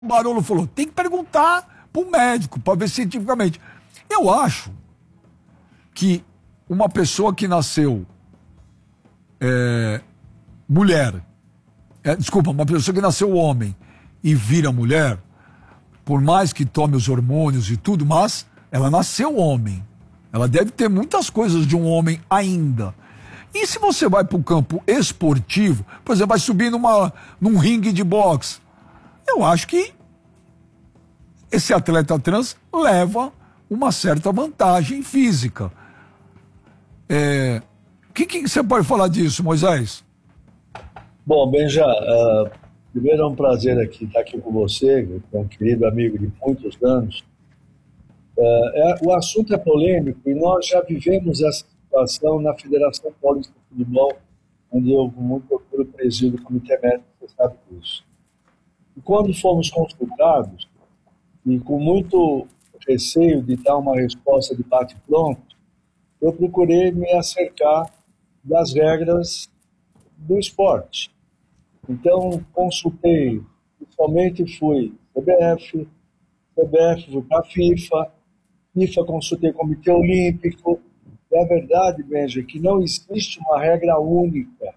o Barolo falou, tem que perguntar para o médico, para ver cientificamente. Eu acho que uma pessoa que nasceu mulher, uma pessoa que nasceu homem e vira mulher, por mais que tome os hormônios e tudo, mas ela nasceu homem. Ela deve ter muitas coisas de um homem ainda. E se você vai para o campo esportivo, por exemplo, vai subir num ringue de boxe, eu acho que esse atleta trans leva uma certa vantagem física. O que você pode falar disso, Moisés? Bom, Benja, primeiro é um prazer estar aqui com você, que é um querido amigo de muitos anos. O assunto é polêmico e nós já vivemos essa situação na Federação Paulista de Futebol, onde eu, com muito orgulho, presido o Comitê Médico, você sabe disso. E quando fomos consultados, e com muito receio de dar uma resposta de bate-pronto, eu procurei me acercar das regras do esporte. Então, consultei, principalmente fui CBF fui para a FIFA consultei o Comitê Olímpico. É a verdade, Benja, que não existe uma regra única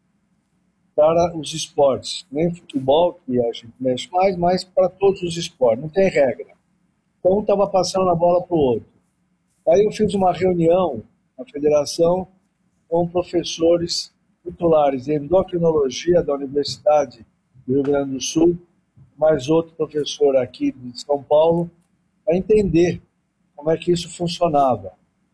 para os esportes, nem futebol, que a gente mexe mais, mas para todos os esportes, não tem regra. Então, um estava passando a bola para o outro. Aí eu fiz uma reunião na federação com professores titulares de endocrinologia da Universidade do Rio Grande do Sul, mais outro professor aqui de São Paulo, para entender como é que isso funcionava.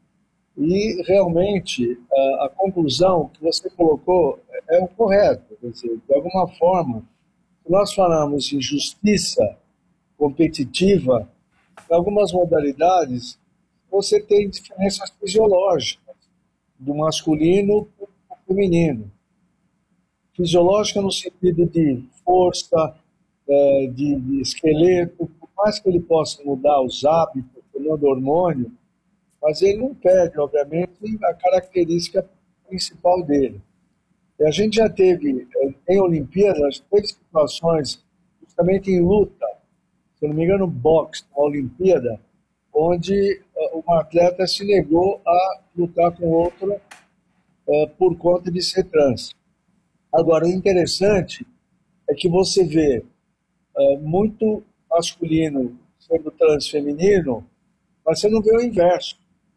E, realmente, a conclusão que você colocou é o correto. Quer dizer, de alguma forma, se nós falamos em justiça competitiva, em algumas modalidades, você tem diferenças fisiológicas do masculino para o feminino. Fisiológica no sentido de força, de esqueleto, por mais que ele possa mudar os hábitos, tomando hormônio, mas ele não perde, obviamente, a característica principal dele. E a gente já teve, em Olimpíadas, 3 situações, justamente em luta, se não me engano, boxe, na Olimpíada, onde uma atleta se negou a lutar com outra por conta de ser trans. Agora, o interessante é que você vê muito masculino sendo trans feminino, mas você não vê o inverso.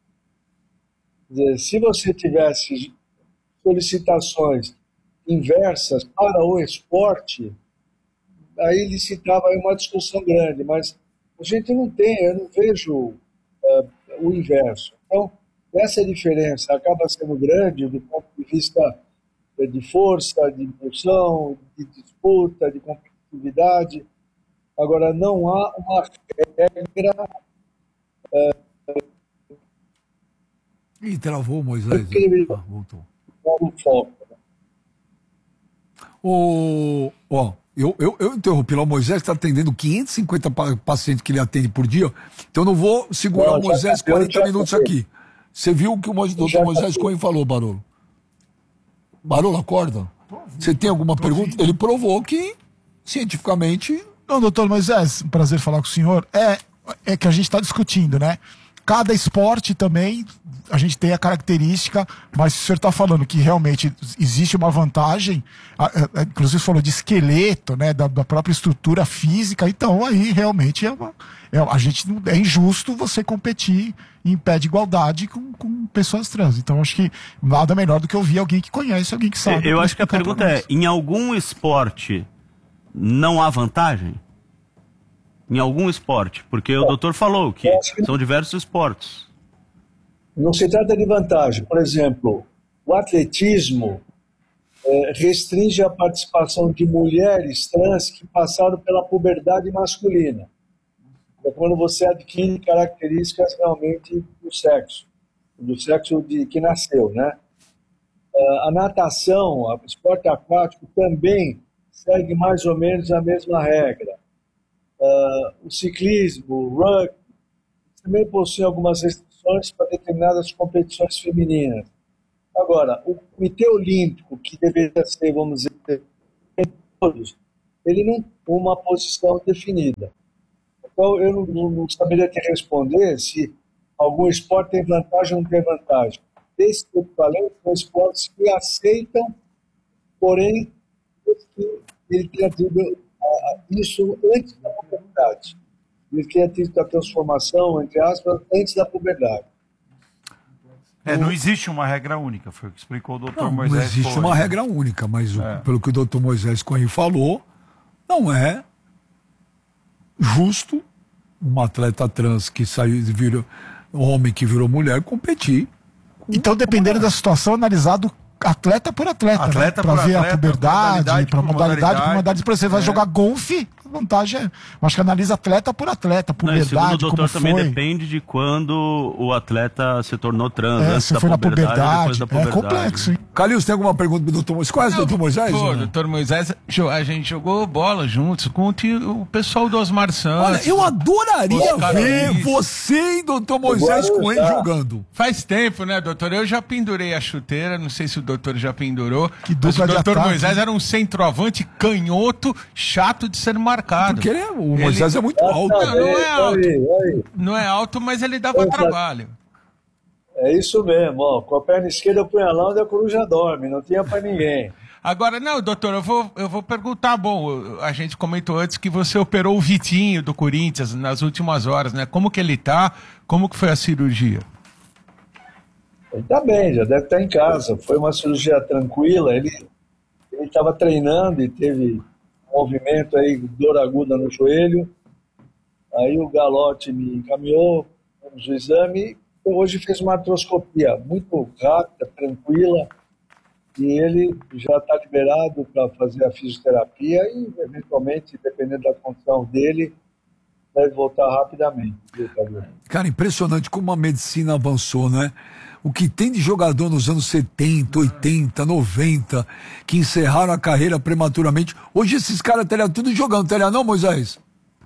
Quer dizer, se você tivesse solicitações inversas para o esporte, aí licitava aí uma discussão grande, mas a gente não tem, eu não vejo o inverso. Então, essa diferença acaba sendo grande do ponto de vista de força, de impulsão, de disputa, de competitividade. Agora, não há uma regra... Ih, travou o Moisés. Voltou. Foco. Eu interrompi lá, o Moisés está atendendo 550 pacientes que ele atende por dia, então eu não vou segurar o Moisés 40 minutos aqui. Você viu o que o doutor Moisés Cohen falou, Barolo? Barolo, acorda. Você tem alguma pergunta? Ele provou que, cientificamente... Não, doutor Moisés, um prazer falar com o senhor. É que a gente está discutindo, né? Cada esporte também, a gente tem a característica, mas se o senhor está falando que realmente existe uma vantagem, inclusive falou de esqueleto, né, da própria estrutura física, então aí realmente é injusto você competir em pé de igualdade com pessoas trans. Então acho que nada melhor do que ouvir alguém que conhece, alguém que sabe. Eu acho que a pergunta é, em algum esporte não há vantagem? Em algum esporte? Porque o doutor falou que são diversos esportes. Não se trata de vantagem. Por exemplo, o atletismo restringe a participação de mulheres trans que passaram pela puberdade masculina. É quando você adquire características realmente do sexo que nasceu, né? A natação, o esporte aquático também segue mais ou menos a mesma regra. O ciclismo, o rugby, também possui algumas restrições para determinadas competições femininas. Agora, o Comitê Olímpico, que deveria ser, vamos dizer, todos, ele não tem uma posição definida. Então, eu não saberia te responder se algum esporte tem vantagem ou não tem vantagem. Esse que eu falei são esportes que aceitam, porém, que ele tenha tido isso antes da puberdade. Ele tenha tido a transformação, entre aspas, antes da puberdade. Não existe uma regra única, foi o que explicou o doutor Moisés. Não existe uma regra única, mas pelo que o doutor Moisés Cohen falou, não é justo um atleta trans que saiu, virou homem que virou mulher, competir. Então, dependendo da situação, analisado atleta por atleta, né? Pra ver a puberdade, pra modalidade por modalidade. Por exemplo, você vai jogar golfe, a vantagem é... Acho que analisa atleta, puberdade, segundo o doutor, também foi. depende de quando o atleta se tornou trans, antes se da foi na puberdade, depois da puberdade. puberdade. É complexo, hein? Calil, você tem alguma pergunta pro doutor Moisés? Conhece o doutor Moisés? Pô, doutor Moisés, a gente jogou bola juntos com o pessoal do Osmar Santos. Olha, eu adoraria Oscar ver Luiz. você e doutor Moisés Cohen jogando. Faz tempo, né, doutor? Eu já pendurei a chuteira, não sei se o doutor já pendurou. Que Mas dupla o de doutor ataque, Moisés hein? era um centroavante canhoto, chato de ser marcado. Porque o Moisés é muito alto. Não é alto. Aí. Não é alto, mas ele dava trabalho. É isso mesmo, ó. Com a perna esquerda eu punha lá onde a coruja dorme, não tinha pra ninguém. Agora, não, doutor, eu vou perguntar. Bom, a gente comentou antes que você operou o Vitinho do Corinthians nas últimas horas, né? Como que ele tá? Como que foi a cirurgia? Ele tá bem, já deve estar em casa. Foi uma cirurgia tranquila, ele estava treinando e teve um movimento aí, dor aguda no joelho. Aí o Galotti me encaminhou, fizemos o exame, e hoje fez uma artroscopia muito rápida, tranquila, e ele já está liberado para fazer a fisioterapia e, eventualmente, dependendo da condição dele, deve voltar rapidamente. Cara, impressionante como a medicina avançou, né? O que tem de jogador nos anos 70, 80, 90, que encerraram a carreira prematuramente. Hoje esses caras estariam tudo jogando, teria não, Moisés?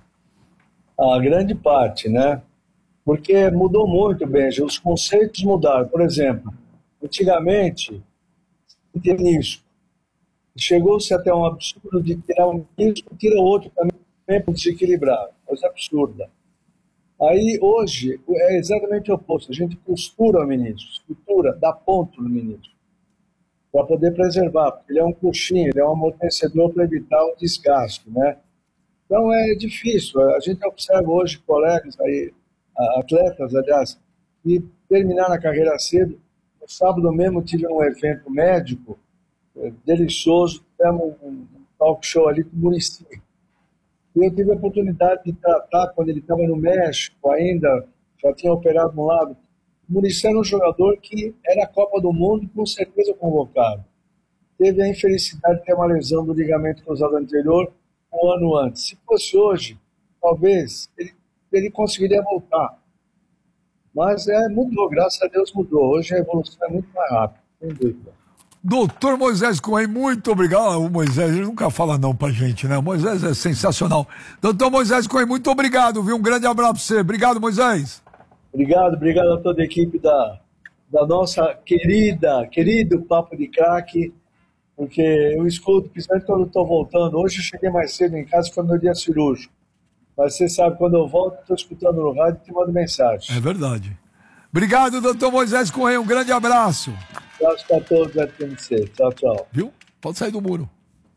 A grande parte, né? Porque mudou muito, Benja, os conceitos mudaram. Por exemplo, antigamente, tinha menisco. Chegou-se até um absurdo de tirar um menisco, tira outro também para desequilibrar. Coisa absurda. Aí, hoje, é exatamente o oposto. A gente costura o menisco, estrutura, dá ponto no menisco, para poder preservar, porque ele é um coxinho, ele é um amortecedor para evitar o desgaste, né? Então, é difícil. A gente observa hoje colegas aí, atletas, aliás, que terminaram a carreira cedo. No sábado mesmo tive um evento médico delicioso, tivemos um talk show ali com o Muricy. E eu tive a oportunidade de tratar, quando ele estava no México ainda, já tinha operado um lado. O Muricy era um jogador que era a Copa do Mundo e com certeza convocado. Teve a infelicidade de ter uma lesão do ligamento cruzado anterior um ano antes. Se fosse hoje, talvez ele conseguiria voltar. Mas mudou, graças a Deus mudou. Hoje a evolução é muito mais rápida, sem dúvida. Doutor Moisés Cohen, muito obrigado. O Moisés, ele nunca fala não pra gente, né? O Moisés é sensacional. Doutor Moisés Cohen, muito obrigado, viu? Um grande abraço pra você. Obrigado, Moisés. Obrigado a toda a equipe da nossa querido Papo de Craque, porque eu escuto, principalmente quando eu estou voltando. Hoje eu cheguei mais cedo em casa, foi meu dia cirúrgico. Mas você sabe, quando eu volto, estou escutando no rádio e te mando mensagem. É verdade. Obrigado, doutor Moisés Cohen. Um grande abraço. Abraço para todos da TNC. Tchau, tchau. Viu? Pode sair do muro.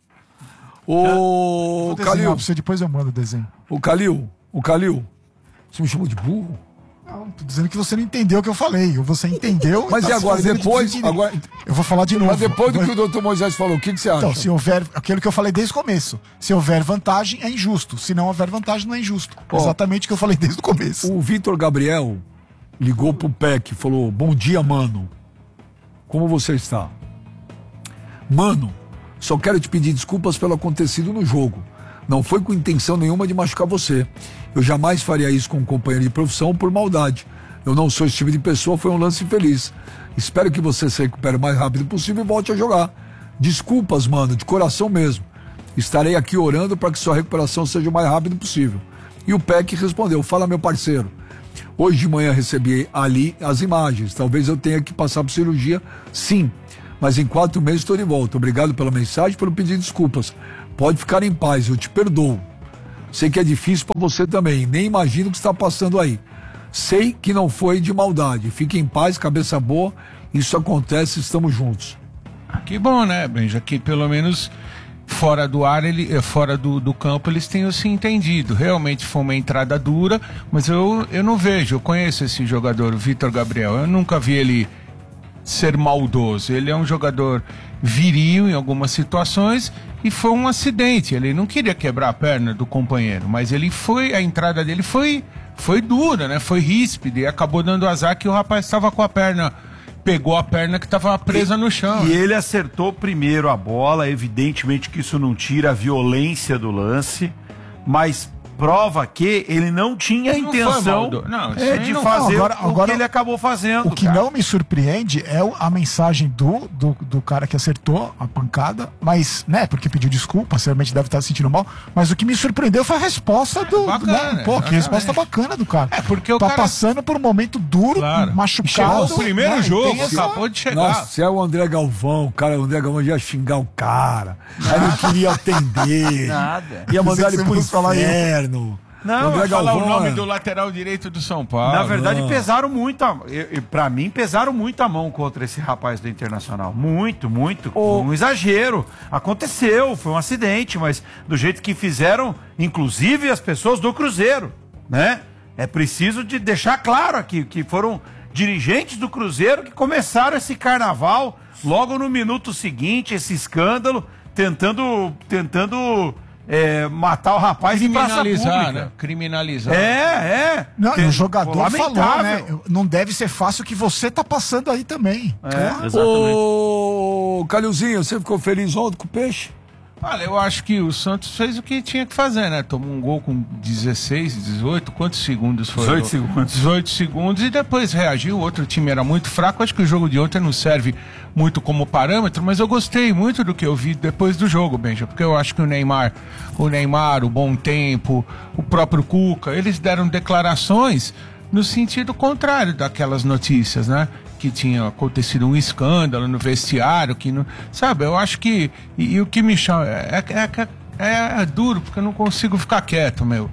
Ô, Calil. Você depois eu mando o desenho. Ô, Calil. Você me chamou de burro? Não, tô dizendo que você não entendeu o que eu falei. Ou você entendeu. Mas tá e agora? Depois. Eu vou falar de novo. Mas depois do que o doutor Moisés falou, o que você acha? Então, se houver. Aquilo que eu falei desde o começo. Se houver vantagem, é injusto. Se não houver vantagem, não é injusto. Exatamente o que eu falei desde o começo. O Vitor Gabriel ligou pro PEC e falou: bom dia, mano. Como você está? Mano, só quero te pedir desculpas pelo acontecido no jogo. Não foi com intenção nenhuma de machucar você. Eu jamais faria isso com um companheiro de profissão por maldade. Eu não sou esse tipo de pessoa, foi um lance infeliz. Espero que você se recupere o mais rápido possível e volte a jogar. Desculpas, mano, de coração mesmo. Estarei aqui orando para que sua recuperação seja o mais rápido possível. E o PEC respondeu: fala, meu parceiro. Hoje de manhã recebi ali as imagens. Talvez eu tenha que passar por cirurgia, sim. Mas em 4 meses estou de volta. Obrigado pela mensagem, pelo pedido de desculpas. Pode ficar em paz, eu te perdoo. Sei que é difícil para você também, nem imagino o que está passando aí. Sei que não foi de maldade. Fique em paz, cabeça boa. Isso acontece, estamos juntos. Que bom, né, Benja? Que pelo menos fora do ar, fora do campo, eles tenham se entendido. Realmente foi uma entrada dura, mas eu não vejo. Eu conheço esse jogador, o Vitor Gabriel. Eu nunca vi ele ser maldoso. Ele é um jogador viril em algumas situações e foi um acidente. Ele não queria quebrar a perna do companheiro, mas a entrada dele foi dura, né? Foi ríspida e acabou dando azar que o rapaz estava com a perna, pegou a perna que estava presa no chão. E ele acertou primeiro a bola, evidentemente que isso não tira a violência do lance, mas prova que ele não tinha a intenção de fazer o que ele acabou fazendo. O que não me surpreende é a mensagem do cara que acertou a pancada, mas, né, porque pediu desculpa, certamente deve estar se sentindo mal, mas o que me surpreendeu foi a resposta bacana, né? Pô, que resposta bacana do cara. Porque o tá cara passando por um momento duro, machucado. Chegou o primeiro jogo, essa... acabou de chegar. Nossa, se é o André Galvão, cara, o André Galvão ia xingar o cara, aí não queria atender, Nada. ia mandar ele pro inferno. Não, vai falar o nome do lateral direito do São Paulo. Na verdade, pesaram muito. Pra mim, pesaram muito a mão contra esse rapaz do Internacional. Muito. Um exagero. Aconteceu, foi um acidente, mas do jeito que fizeram, inclusive as pessoas do Cruzeiro, né? É preciso de deixar claro aqui que foram dirigentes do Cruzeiro que começaram esse carnaval logo no minuto seguinte, esse escândalo, tentando matar o rapaz em praça pública. Né? Criminalizar. Não, o jogador falou, né? Não deve ser fácil o que você tá passando aí também. Exatamente. Ô, Calilzinho, você ficou feliz ontem com o Peixe? Olha, eu acho que o Santos fez o que tinha que fazer, né? Tomou um gol com 16, 18, quantos segundos foram? 18 segundos. 18 segundos e depois reagiu. O outro time era muito fraco. Acho que o jogo de ontem não serve muito como parâmetro, mas eu gostei muito do que eu vi depois do jogo, Benja, porque eu acho que o Neymar, o Bom Tempo, o próprio Cuca, eles deram declarações no sentido contrário daquelas notícias, né? Que tinha acontecido um escândalo no vestiário, que não, sabe, eu acho que e o que me chama é duro, porque eu não consigo ficar quieto, meu.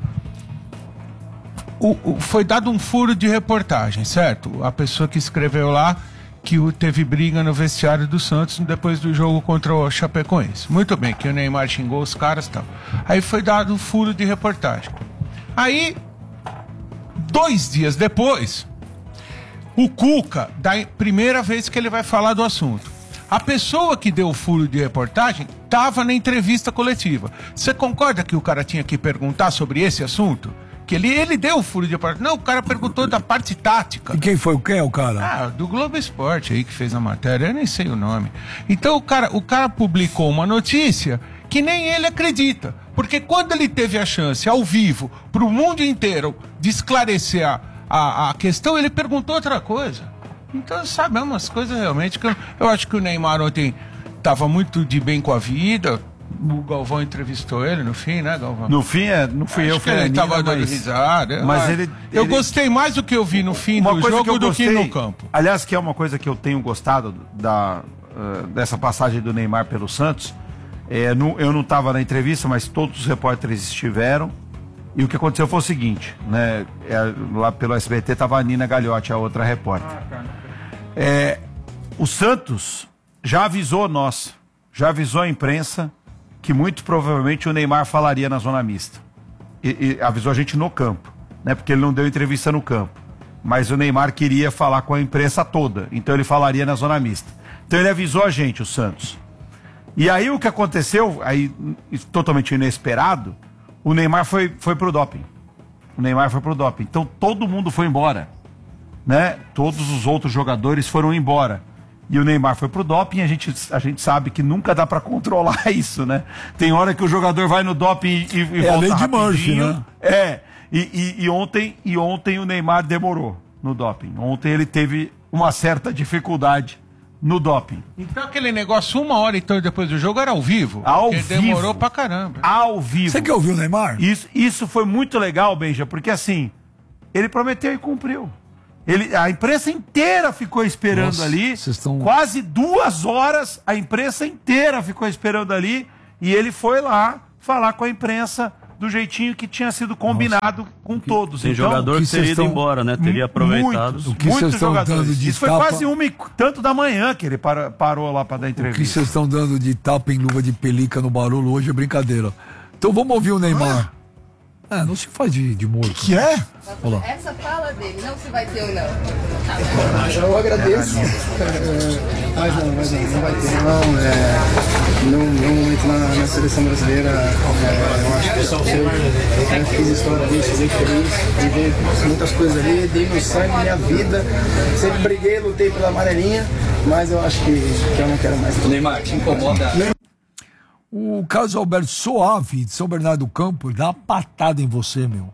Foi dado um furo de reportagem, certo? A pessoa que escreveu lá que teve briga no vestiário do Santos depois do jogo contra o Chapecoense. Muito bem, que o Neymar xingou os caras e tal. Aí foi dado um furo de reportagem. Aí, 2 dias depois, o Cuca, da primeira vez que ele vai falar do assunto. A pessoa que deu o furo de reportagem estava na entrevista coletiva. Você concorda que o cara tinha que perguntar sobre esse assunto? Que ele deu o furo de reportagem. Não, o cara perguntou da parte tática. E quem é o cara? Ah, do Globo Esporte aí que fez a matéria, eu nem sei o nome. Então o cara publicou uma notícia que nem ele acredita. Porque quando ele teve a chance, ao vivo, para o mundo inteiro, de esclarecer a questão, ele perguntou outra coisa. Então, sabe, é umas coisas realmente que eu acho que o Neymar ontem estava muito de bem com a vida. O Galvão entrevistou ele no fim, né, Galvão? No fim, não fui eu, foi ele estava dando risada. Mas eu gostei mais do que eu vi no fim do jogo do que no campo. Aliás, que é uma coisa que eu tenho gostado dessa passagem do Neymar pelo Santos. Eu não estava na entrevista, mas todos os repórteres estiveram. E o que aconteceu foi o seguinte, né? Lá pelo SBT estava a Nina Gagliotti, a outra repórter. O Santos já avisou a imprensa que muito provavelmente o Neymar falaria na zona mista. E avisou a gente no campo, né? Porque ele não deu entrevista no campo. Mas o Neymar queria falar com a imprensa toda, então ele falaria na zona mista. Então ele avisou a gente, o Santos. E aí o que aconteceu, aí totalmente inesperado, o Neymar foi pro doping. Então todo mundo foi embora, né? Todos os outros jogadores foram embora. E o Neymar foi pro doping, a gente sabe que nunca dá pra controlar isso, né? Tem hora que o jogador vai no doping e volta a lei de rapidinho. Murphy, né? E ontem o Neymar demorou no doping. Ontem ele teve uma certa dificuldade no doping. Então aquele negócio 1 hora então depois do jogo era ao vivo? Demorou pra caramba. Ao vivo. Você que ouviu o Neymar? Isso foi muito legal, Benja, porque assim, ele prometeu e cumpriu. A imprensa inteira ficou esperando ali. Quase 2 horas a imprensa inteira ficou esperando ali. E ele foi lá falar com a imprensa do jeitinho que tinha sido combinado com todos. Tem jogador que teria ido embora, né? Teria aproveitado. Muitos jogadores. Isso foi quase 1h da manhã que ele parou lá para dar entrevista. O que vocês estão dando de tapa em luva de pelica no Barolo hoje é brincadeira. Então vamos ouvir o Neymar. Não se faz de morto. Que é? Olá. Essa fala dele, não se vai ter ou não. Eu agradeço, mas não vai ter não. No momento na seleção brasileira, eu acho que eu fiz história ali, fiquei feliz, vivi muitas coisas ali, dei meu sangue, minha vida, sempre briguei, lutei pela amarelinha, mas eu acho que eu não quero mais. Neymar, te incomoda? O Carlos Alberto Soave, de São Bernardo do Campo, dá uma patada em você, meu.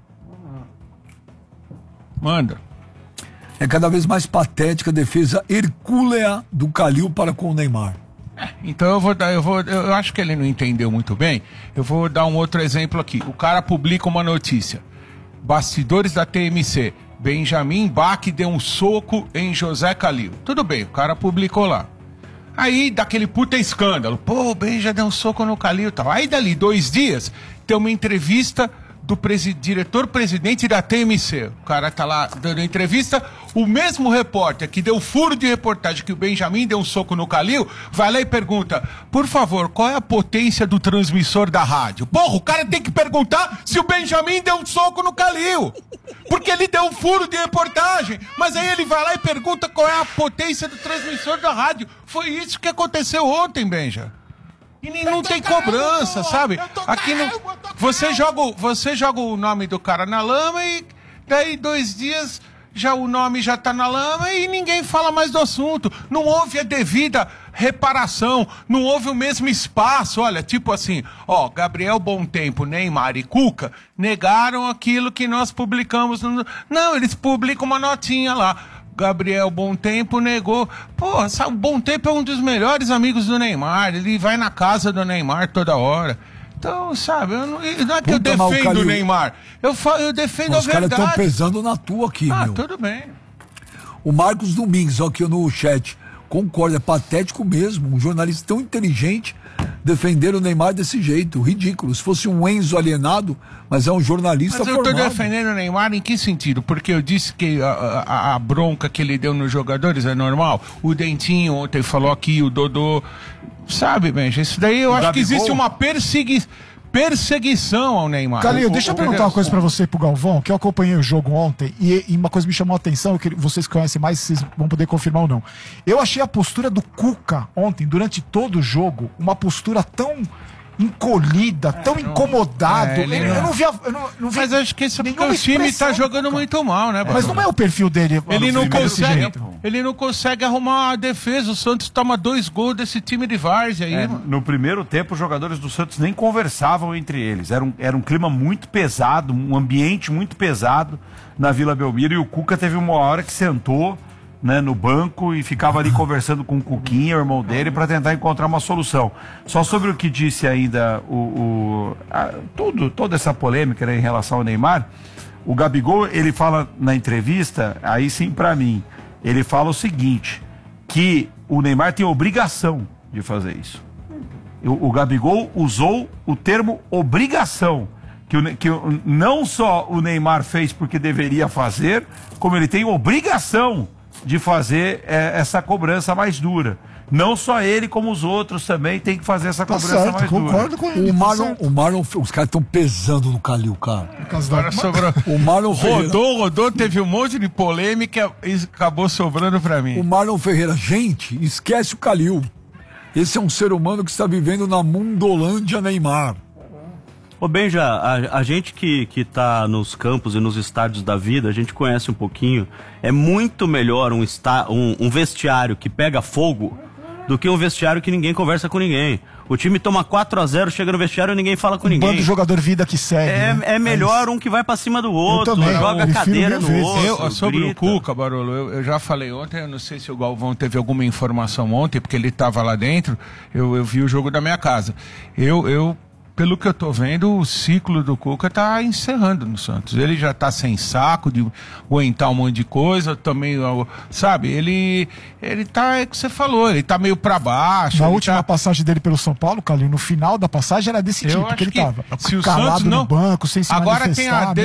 Manda. É cada vez mais patética a defesa hercúlea do Calil para com o Neymar. Então eu acho que ele não entendeu muito bem. Eu vou dar um outro exemplo aqui. O cara publica uma notícia. Bastidores da TMC. Benjamin Bach deu um soco em José Calil. Tudo bem, o cara publicou lá. Aí, daquele puta escândalo. Pô, o Benja deu um soco no Calil e tal. Aí, dali 2 dias, tem uma entrevista do diretor-presidente da TMC. O cara tá lá dando entrevista. O mesmo repórter que deu furo de reportagem que o Benjamin deu um soco no Calil, vai lá e pergunta, por favor, qual é a potência do transmissor da rádio? Porra, o cara tem que perguntar se o Benjamin deu um soco no Calil. Porque ele deu um furo de reportagem. Mas aí ele vai lá e pergunta qual é a potência do transmissor da rádio. Foi isso que aconteceu ontem, Benja. E não tem cobrança, sabe? Aqui não. Você joga o nome do cara na lama e daí 2 dias já o nome já tá na lama e ninguém fala mais do assunto. Não houve a devida reparação, não houve o mesmo espaço. Olha, tipo assim, ó, Gabriel Bontempo, Neymar e Cuca negaram aquilo que nós publicamos. Não, eles publicam uma notinha lá. Gabriel Bontempo negou. Pô, sabe, o Bontempo é um dos melhores amigos do Neymar. Ele vai na casa do Neymar toda hora. Então, sabe, não é que eu defendo o Neymar. Eu defendo a verdade. Os caras estão pesando na tua aqui, meu. Tudo bem. O Marcos Domingues, ó, aqui no chat, concorda, é patético mesmo. Um jornalista tão inteligente defender o Neymar desse jeito, ridículo. Se fosse um Enzo alienado, mas é um jornalista formado. Mas eu tô defendendo o Neymar em que sentido? Porque eu disse que a bronca que ele deu nos jogadores é normal. O Dentinho ontem falou aqui, o Dodô. Sabe, Benja, isso daí eu acho que existe uma perseguição ao Neymar. Calil, deixa eu perguntar uma coisa pra você e pro Galvão, que eu acompanhei o jogo ontem e uma coisa me chamou a atenção, que vocês conhecem mais, vocês vão poder confirmar ou não. Eu achei a postura do Cuca ontem, durante todo o jogo, uma postura tão encolhida, tão incomodado. Eu não vi. Mas acho que isso é porque o time tá jogando muito mal, né? Mas não é o perfil dele. Ele não consegue arrumar a defesa. O Santos toma 2 gols desse time de várzea aí. No primeiro tempo, os jogadores do Santos nem conversavam entre eles. Era um clima muito pesado, um ambiente muito pesado na Vila Belmiro. E o Cuca teve uma hora que sentou, né, no banco e ficava ali conversando com o Cuquinha, o irmão dele, para tentar encontrar uma solução. Só sobre o que disse ainda toda essa polêmica, né, em relação ao Neymar, o Gabigol, ele fala na entrevista, aí sim para mim, ele fala o seguinte, que o Neymar tem obrigação de fazer isso. O Gabigol usou o termo obrigação, que não só o Neymar fez porque deveria fazer, como ele tem obrigação de fazer essa cobrança mais dura. Não só ele, como os outros também tem que fazer essa cobrança mais dura. Concordo com ele. O Marlon, os caras estão pesando no Calil, cara. O Marlon rodou, teve um monte de polêmica e acabou sobrando pra mim. O Marlon Ferreira, gente, esquece o Calil. Esse é um ser humano que está vivendo na Mundolândia Neymar. Ô Benja, a gente que tá nos campos e nos estádios da vida, a gente conhece um pouquinho. É muito melhor um vestiário que pega fogo do que um vestiário que ninguém conversa com ninguém. O time toma 4-0, chega no vestiário e ninguém fala com ninguém. Bando de jogador vida que segue. É melhor um que vai pra cima do outro, joga a cadeira no outro. Sobre o Cuca, Barolo, eu já falei ontem, eu não sei se o Galvão teve alguma informação ontem, porque ele tava lá dentro, eu vi o jogo da minha casa. Eu pelo que eu tô vendo, o ciclo do Cuca tá encerrando no Santos. Ele já tá sem saco de aguentar um monte de coisa, também, sabe? Ele tá, é o que você falou, ele tá meio pra baixo. Na última passagem dele pelo São Paulo, Carlinhos, no final da passagem era desse tipo, que ele tava se o calado Santos não, no banco, sem se agora manifestar. tem a